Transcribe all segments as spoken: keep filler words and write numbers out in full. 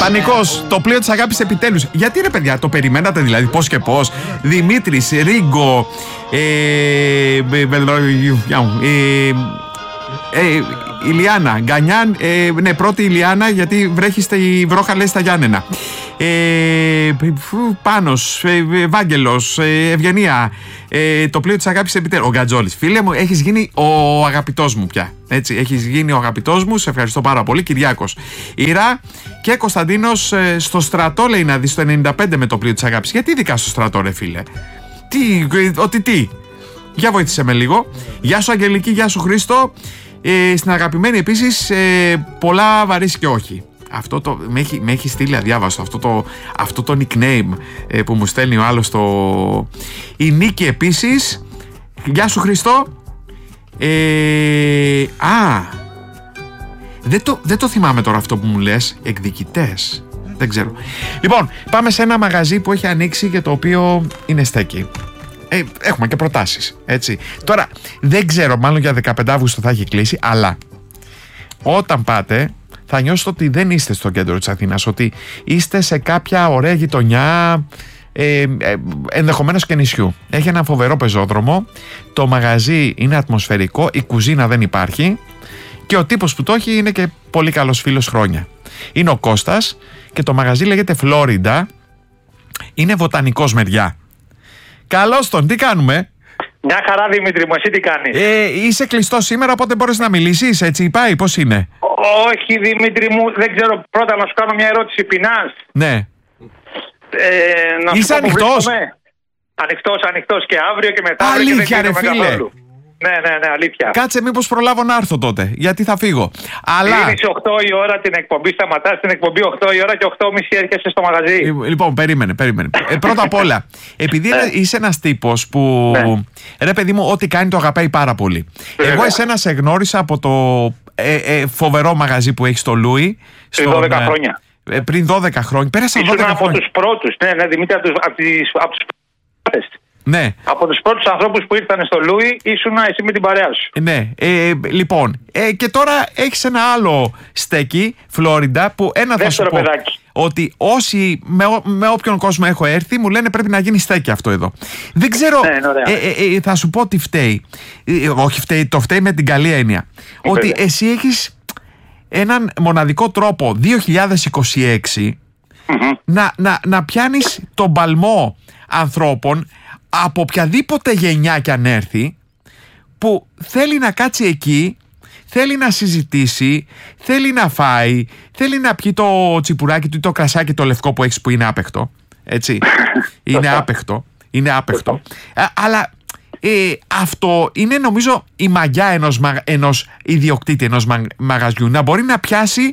Θανικός, το πλοίο της αγάπης επιτέλους. Γιατί ρε παιδιά, το περιμένατε δηλαδή, πώς και πώς? Δημήτρης, Ρίγκο, ε, ε, ε, Ηλιάνα, Γκανιάν, ε, ναι, πρώτη Ηλιάνα, γιατί βρέχει η βρόχα, λέει, στα Γιάννενα. Ε, Πάνος, ε, Βάγγελος, ε, Ευγενία, ε, το πλοίο της αγάπης επιτέλους. Ο Γκατζόλης, φίλε μου, έχεις γίνει ο αγαπητός μου πια. Έτσι, έχεις γίνει ο αγαπητός μου, σε ευχαριστώ πάρα πολύ. Κυριάκος, Ήρα και Κωνσταντίνος, ε, στο στρατό, λέει, να δεις το ενενήντα πέντε με το πλοίο της αγάπης. Γιατί ειδικά στο στρατό, ρε φίλε? Τι, ότι τι? Για βοήθησε με λίγο. Γεια σου Αγγελική, γεια σου Χρήστο. Ε, στην αγαπημένη επίσης, ε, πολλά βαρύς και όχι. Αυτό το, με, έχει, με έχει στείλει αδιάβαστο αυτό το, αυτό το nickname ε, που μου στέλνει ο άλλος το... Η Νίκη επίσης. Γεια σου Χριστό. ε, Α δεν το, δεν το θυμάμαι τώρα αυτό που μου λες. Εκδικητές, δεν ξέρω. Λοιπόν, πάμε σε ένα μαγαζί που έχει ανοίξει και το οποίο είναι στέκι. Ε, έχουμε και προτάσεις, έτσι. Τώρα, δεν ξέρω, μάλλον για δεκαπέντε Αυγούστου θα έχει κλείσει, αλλά όταν πάτε θα νιώσετε ότι δεν είστε στο κέντρο της Αθήνας, ότι είστε σε κάποια ωραία γειτονιά, ε, ε, ενδεχομένως και νησιού. Έχει ένα φοβερό πεζόδρομο, το μαγαζί είναι ατμοσφαιρικό, η κουζίνα δεν υπάρχει και ο τύπος που το έχει είναι και πολύ καλός φίλος χρόνια. Είναι ο Κώστας και το μαγαζί λέγεται Φλόριντα, είναι βοτανικός μεριά. Καλώς τον, τι κάνουμε? Μια χαρά Δημήτρη μου, εσύ τι κάνεις? Ε, είσαι κλειστό σήμερα, οπότε μπορείς να μιλήσεις, έτσι πάει, πώς είναι? Όχι Δημήτρη μου, δεν ξέρω, πρώτα να σου κάνω μια ερώτηση, πεινάς? Ναι. Ε, να Είσαι ανοιχτός? Ανοιχτός, ανοιχτός και αύριο και μετά. Αλήθεια ρε φίλε? Καθόλου. Ναι, ναι, ναι, αλήθεια. Κάτσε μήπως προλάβω να έρθω τότε, γιατί θα φύγω. Αλλά... Κλείνεις οκτώ η ώρα την εκπομπή, σταματάς την εκπομπή οκτώ η ώρα και οκτώ και μισή έρχεσαι στο μαγαζί. Λοιπόν, περίμενε, περίμενε. ε, Πρώτα απ' όλα, επειδή είσαι ένας τύπος που, ναι, ρε παιδί μου, ό,τι κάνει το αγαπάει πάρα πολύ. Βέβαια. Εγώ εσένα σε γνώρισα από το ε, ε, φοβερό μαγαζί που έχει στο Λούι. Πριν δώδεκα χρόνια. Ε, πριν δώδεκα χρόνια. Πέρασαν δώδεκα από χρόνια. Από τους πρώτους, ναι, ναι, Δημήτρη, από τους, από τις, από τους πρώτους. Ναι. Από τους πρώτους ανθρώπους που ήρθαν στο Λούι ήσουν εσύ με την παρέα σου. Ναι, ε, λοιπόν, ε, και τώρα έχεις ένα άλλο στέκι, Φλόριντα, που ένα θα σου πω, παιδάκι, ότι όσοι με, με όποιον κόσμο έχω έρθει μου λένε πρέπει να γίνει στέκι αυτό εδώ. Δεν ξέρω, ναι, ε, ε, ε, θα σου πω τι φταίει. Ε, όχι φταίει, το φταίει με την καλή έννοια. Ε, ότι βέβαια. Εσύ έχεις έναν μοναδικό τρόπο δύο χιλιάδες είκοσι έξι mm-hmm. να, να, να πιάνεις τον παλμό ανθρώπων από οποιαδήποτε γενιά κι αν έρθει, που θέλει να κάτσει εκεί, θέλει να συζητήσει, θέλει να φάει, θέλει να πιει το τσιπουράκι του ή το κρασάκι το λευκό που έχεις που είναι άπαιχτο. Έτσι. είναι άπαιχτο. Είναι άπαιχτο. Α, αλλά ε, αυτό είναι νομίζω η μαγιά ενός, ενός ιδιοκτήτη ενός μα, μαγαζιού. Να μπορεί να πιάσει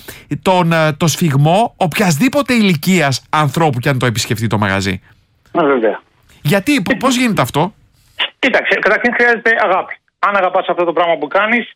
τον, το σφιγμό οποιασδήποτε ηλικίας ανθρώπου κι αν το επισκεφτεί το μαγαζί. Βέβαια. Γιατί, πώς γίνεται αυτό? Κοίταξε, καταρχήν χρειάζεται αγάπη. Αν αγαπάς αυτό το πράγμα που κάνεις,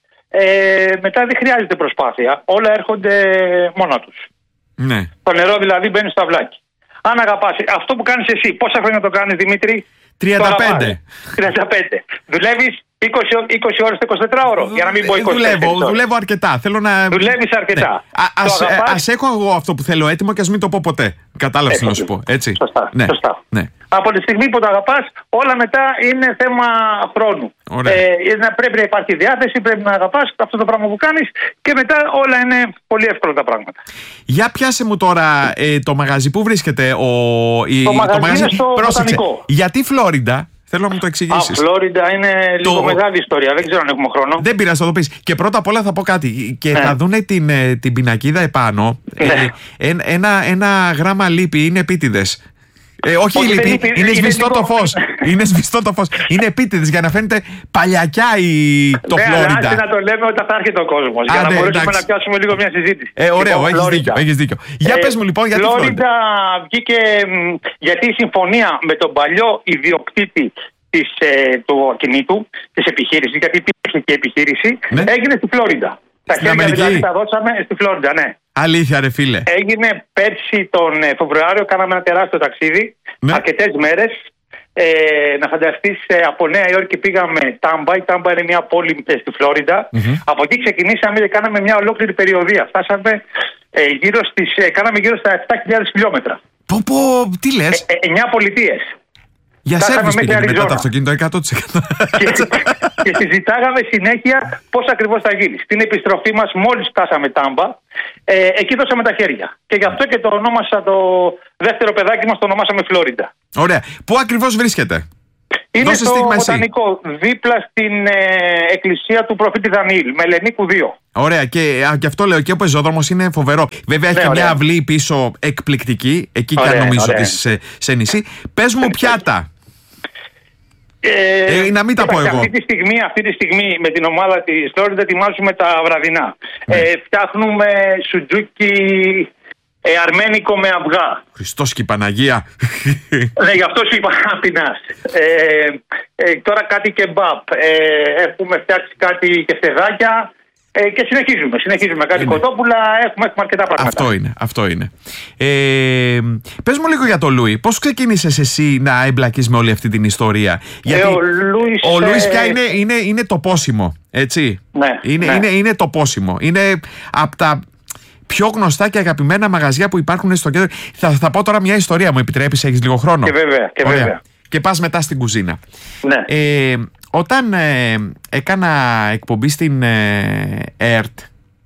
ε, μετά δεν χρειάζεται προσπάθεια. Όλα έρχονται μόνα τους. Ναι. Το νερό δηλαδή μπαίνει στο αυλάκι. Αν αγαπάς αυτό που κάνεις εσύ, πόσα χρόνια το κάνεις Δημήτρη? τριάντα πέντε. τριάντα πέντε. Δουλεύεις είκοσι, είκοσι ώρες το εικοσιτετράωρο, για να μην πω είκοσι τέσσερις. Δουλεύω, δουλεύω αρκετά. Θέλω να... Δουλεύεις αρκετά. Ναι. Α, ας, ας έχω εγώ αυτό που θέλω έτοιμο και ας μην το πω ποτέ. Κατάλαβες τι να σου πω, έτσι. Σωστά. Ναι. Σωστά. Ναι. Από τη στιγμή που το αγαπάς, όλα μετά είναι θέμα χρόνου. Ε, να πρέπει να υπάρχει διάθεση, πρέπει να αγαπάς αυτό το πράγμα που κάνεις και μετά όλα είναι πολύ εύκολα τα πράγματα. Για πιάσε μου τώρα ε, το μαγαζί. Πού βρίσκεται ο, η, το, το μαγαζί? μαγαζί? Είναι στο Βοτανικό. Γιατί Φλόριντα? Θέλω να μου το εξηγήσεις. Α, Φλόριντα είναι λίγο το... μεγάλη ιστορία. Δεν ξέρω αν έχουμε χρόνο. Δεν πειράζει, θα το πεις. Και πρώτα απ' όλα θα πω κάτι. Και ναι. θα δούνε την, την πινακίδα επάνω. Ναι. Ε, ένα, ένα γράμμα λύπη είναι επίτηδες. Ε, όχι η λύπη, είναι, είναι σβηστό το φως. Είναι σβηστό το φως. Είναι επίτηδες για να φαίνεται παλιακιά η... το ναι, Φλόριντα. Ναι, να το λέμε όταν θα έρχεται ο κόσμος. Α, για να ναι, μπορέσουμε εντάξει. να πιάσουμε λίγο μια συζήτηση. Ε, ωραίο, λοιπόν, έχεις δίκιο, έχεις δίκιο. Για ε, πες μου λοιπόν, γιατί Φλόριντα βγήκε γιατί η συμφωνία με τον παλιό ιδιοκτήτη της, ε, του ακινήτου, της επιχείρησης, γιατί υπήρχε και επιχείρηση, ναι. έγινε στη Φλόριντα. Τα χέρια δηλαδή τα δώσαμε στη Φλόριντα, ναι. Αλήθεια ρε φίλε. Έγινε πέρσι τον Φεβρουάριο, κάναμε ένα τεράστιο ταξίδι, ναι. αρκετές μέρες. Ε, να φανταστείς, ε, από Νέα Υόρκη πήγαμε Τάμπα. Η Τάμπα είναι μια πόλη στη Φλόριντα. Mm-hmm. Από εκεί ξεκινήσαμε και κάναμε μια ολόκληρη περιοδία. Φτάσαμε Ε, γύρω στις, ε, κάναμε γύρω στα επτά χιλιάδες χιλιόμετρα. Πω πω, τι λες? Ε, ε, εννιά πολιτείες. Για σέρβις πήγαινε μετά το αυτοκίνητο εκατό τοις εκατό. Και, και συζητάγαμε συνέχεια πώς ακριβώς θα γίνει. Στην επιστροφή μας, μόλις φτάσαμε Τάμπα, ε, εκεί δώσαμε τα χέρια. Και γι' αυτό και το ονόμασα το δεύτερο παιδάκι μας, το ονομάσαμε Φλόριντα. Ωραία. Πού ακριβώς βρίσκεται? Είναι Δώσε στο Βοτανικό, δίπλα στην ε, εκκλησία του προφήτη Δανιήλ, Μελενίκου δύο. Ωραία, και γι' αυτό λέω και ο πεζόδρομος είναι φοβερό. Βέβαια έχει ναι, μια αυλή πίσω εκπληκτική, εκεί ωραία, και αν νομίζω ότι σε, σε νησί. Πες μου πιάτα. Ε, ε, να μην τα πω εγώ. Αυτή τη, στιγμή, αυτή τη στιγμή με την ομάδα της Φλόριντα ετοιμάζουμε τα βραδινά. Ναι. Ε, φτιάχνουμε σουτζούκι ε, αρμένικο με αυγά. Χριστός και η Παναγία. Ναι, γι' αυτό σου είπα να πεινάς. Ε, ε, τώρα κάτι κεμπάπ. Ε, έχουμε φτιάξει κάτι κεφτεδάκια. Ε, και συνεχίζουμε, συνεχίζουμε κάτι είναι. Κοτόπουλα, έχουμε, έχουμε αρκετά πράγματα. Αυτό είναι, αυτό είναι. Ε, πες μου λίγο για τον Λούι. Πώς ξεκίνησες εσύ να εμπλακείς με όλη αυτή την ιστορία? Γιατί ε, ο Λούις, ο Λούις πια είναι, είναι, είναι το πόσιμο, έτσι. Ναι, είναι, ναι. Είναι, είναι το πόσιμο. Είναι από τα πιο γνωστά και αγαπημένα μαγαζιά που υπάρχουν στο κέντρο. Θα, θα πω τώρα μια ιστορία, μου επιτρέπεις, έχεις λίγο χρόνο? Και βέβαια, και Ωραία. βέβαια. Και πας μετά στην κουζίνα. Ναι. Ε, όταν ε, έκανα εκπομπή στην ε, ΕΡΤ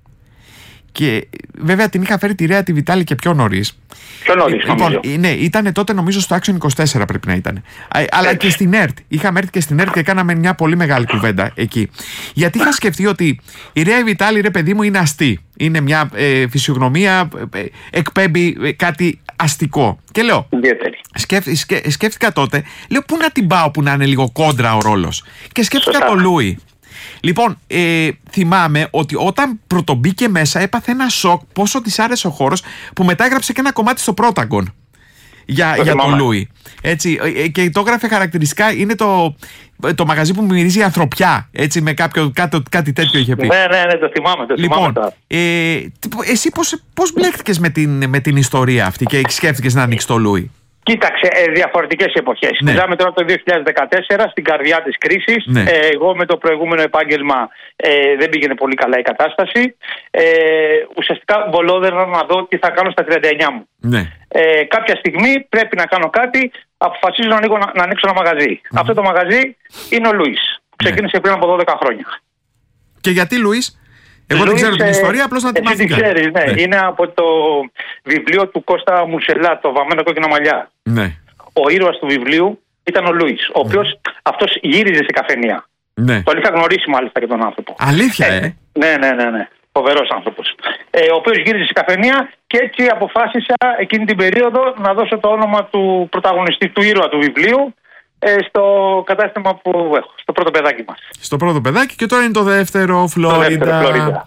και βέβαια την είχα φέρει τη Ρέα τη Βιτάλη και πιο νωρίς. Πιο νωρίς, ε, λοιπόν, ναι, ήταν τότε νομίζω στο Action είκοσι τέσσερα πρέπει να ήταν. Αλλά και στην ΕΡΤ. Είχαμε έρθει και στην ΕΡΤ και κάναμε μια πολύ μεγάλη κουβέντα εκεί. Γιατί είχα σκεφτεί ότι η Ρέα Βιτάλη, ρε παιδί μου, είναι αστή. Είναι μια ε, φυσιογνωμία, ε, εκπέμπει ε, κάτι αστικό. Και λέω, σκέφ, σκέ, σκέφτηκα τότε, λέω πού να την πάω που να είναι λίγο κόντρα ο ρόλος. Και σκέφτηκα το Λούι. Λοιπόν, ε, θυμάμαι ότι όταν πρωτομπήκε μέσα έπαθε ένα σοκ πόσο της άρεσε ο χώρος που μετά έγραψε και ένα κομμάτι στο Πρόταγκον για, για τον Λούι. Έτσι, ε, και το έγραφε χαρακτηριστικά, είναι το, το μαγαζί που μυρίζει ανθρωπιά. Έτσι, με κάποιο, κάτι, κάτι τέτοιο είχε πει. Ναι, ναι, ναι, το θυμάμαι. Το λοιπόν, θυμάμαι ε, εσύ πώς, πώς μπλέχτηκες με την, με την ιστορία αυτή και σκέφτηκες να ανοίξεις το Λούι? Κοίταξε, ε, διαφορετικές εποχές. Ναι. Μιλάμε τώρα το δύο χιλιάδες δεκατέσσερα, στην καρδιά της κρίσης. Ναι. Ε, εγώ με το προηγούμενο επάγγελμα ε, δεν πήγαινε πολύ καλά η κατάσταση. Ε, ουσιαστικά βολόδερνα να δω τι θα κάνω στα τριάντα εννιά μου. Ναι. Ε, κάποια στιγμή πρέπει να κάνω κάτι, αποφασίζω να, ανοίγω, να, να ανοίξω ένα μαγαζί. Mm. Αυτό το μαγαζί είναι ο Λούις. Ξεκίνησε ναι. πριν από δώδεκα χρόνια. Και γιατί Λούις? Εγώ δεν ξέρω την ιστορία, απλώς να την μάθει. Εσύ την ξέρεις, ναι. ναι. Είναι από το βιβλίο του Κώστα Μουσελά, το Βαμμένα κόκκινα μαλλιά. Ναι. Ο ήρωας του βιβλίου ήταν ο Λούις, ο οποίος ναι. αυτός γύριζε σε καφενεία. Ναι. Τον είχα γνωρίσει μάλιστα και τον άνθρωπο. Αλήθεια, ε. ε. Ναι, ναι, ναι, ναι. Φοβερός άνθρωπος. Ε, ο οποίος γύριζε σε καφενεία και έτσι αποφάσισα εκείνη την περίοδο να δώσω το όνομα του πρωταγωνιστή, του ήρωα του βιβλίου, στο κατάστημα που έχω, στο πρώτο παιδάκι μας. Στο πρώτο παιδάκι και τώρα είναι το δεύτερο, Φλόριντα.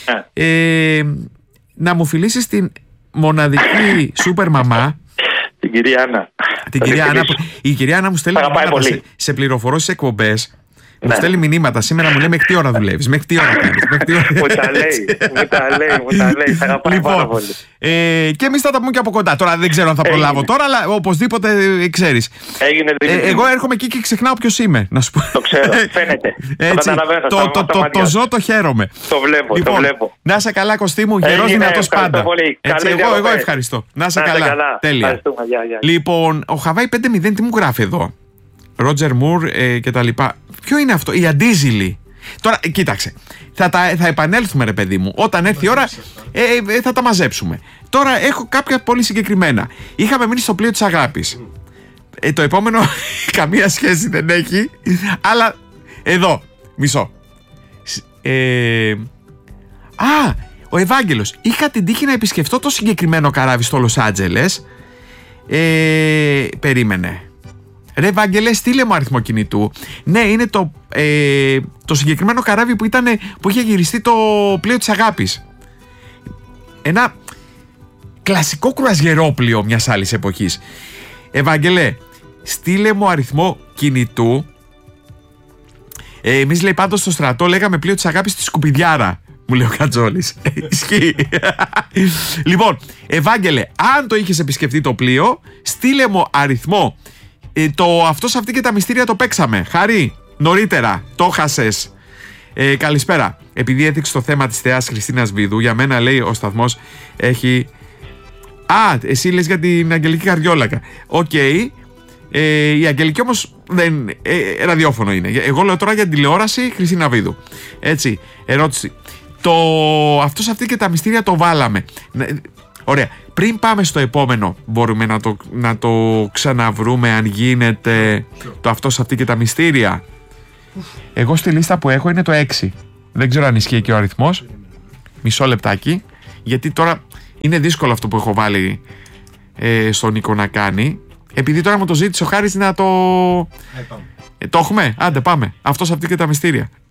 Ε, να μου φιλήσεις την μοναδική σούπερ μαμά, την κυρία Άννα. Την κυρία Άννα, η κυρία Άννα μου στέλνει μηνύματα σε, σε πληροφορώσεις εκπομπές. Μου ναι. στέλνει μηνύματα σήμερα, μου λέει μέχρι τι ώρα δουλεύεις, μέχρι τι ώρα κάνεις. Μου τα λέει, μου τα λέει, μου τα λέει. Θα αγαπάει λοιπόν, πάρα πολύ. Ε, και εμείς θα τα πούμε και από κοντά. Τώρα δεν ξέρω αν θα προλάβω Έγινε. τώρα, αλλά οπωσδήποτε ε, ξέρεις. Έγινε ε, εγώ έρχομαι εκεί και ξεχνάω ποιος είμαι. Να σου πω. Το ξέρω, φαίνεται. Έτσι, το, το, το, το, το ζω, το χαίρομαι. Το βλέπω, λοιπόν, το βλέπω. Να είσαι καλά, Κωστή μου, γερός δυνατός πάντα. Έτσι, εγώ, εγώ ευχαριστώ. Να είσαι καλά. καλά. Τέλεια. Λοιπόν, ο Χαβάη πέντε μηδέν τι μου γράφει εδώ? Ρότζερ Μουρ ε, και τα λοιπά. Ποιο είναι αυτό? Η Αντίζηλη. Τώρα, ε, κοίταξε. Θα, τα, θα επανέλθουμε, ρε παιδί μου. Όταν έρθει η ώρα, ε, ε, θα τα μαζέψουμε. Τώρα έχω κάποια πολύ συγκεκριμένα. Είχαμε μείνει στο πλοίο της αγάπης. Ε, το επόμενο καμία σχέση δεν έχει. Αλλά εδώ, μισό. Ε, α, ο Ευάγγελος. Είχα την τύχη να επισκεφτώ το συγκεκριμένο καράβι στο Λος Άντζελες. Ε, περίμενε. Ρε Βαγγελέ, στείλε μου αριθμό κινητού. Ναι, είναι το, ε, το συγκεκριμένο καράβι που, ήτανε, που είχε γυριστεί το πλοίο της αγάπης. Ένα κλασικό κρουαζιερόπλοιο μιας άλλης εποχής. Ευαγγελέ, στείλε μου αριθμό κινητού. Ε, εμείς λέει πάντως στο στρατό λέγαμε πλοίο της αγάπης στη Σκουπιδιάρα. Μου λέει ο Κατζόλης. Ισχύει. Λοιπόν, Ευάγγελε, αν το είχες επισκεφτεί το πλοίο, στείλε μου αριθμό. Ε, το αυτό σε αυτή και τα μυστήρια το παίξαμε. Χαρή, νωρίτερα, το χάσες. Ε, καλησπέρα. Επειδή έδειξε το θέμα της θεάς Χριστίνας Βίδου, για μένα λέει ο σταθμός έχει. Α, εσύ λες για την Αγγελική Καρδιόλακα. Οκ. Okay. Ε, η Αγγελική όμως δεν. Ε, ραδιόφωνο είναι. Εγώ λέω τώρα για την τηλεόραση Χριστίνα Βίδου. Έτσι. Ερώτηση. Το, αυτό σε αυτή και τα μυστήρια το βάλαμε. Ωραία. Πριν πάμε στο επόμενο, μπορούμε να το, να το ξαναβρούμε αν γίνεται το αυτό σε αυτή και τα μυστήρια. Εγώ στη λίστα που έχω είναι το έξι. Δεν ξέρω αν ισχύει και ο αριθμός. Μισό λεπτάκι. Γιατί τώρα είναι δύσκολο αυτό που έχω βάλει ε, στον Νίκο να κάνει. Επειδή τώρα μου το ζήτησε ο Χάρης να το... Ε, το έχουμε. Άντε πάμε. Αυτό σε αυτή και τα μυστήρια.